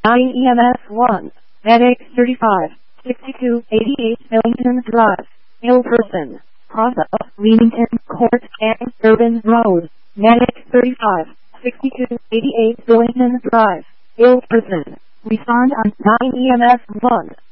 9 EMS 1, Medic 35, 6288 Millington Drive, ill person, cross up Leamington Court and Urban Road, Medic 35, 6288 Millington Drive, ill person, respond on 9 EMS 1.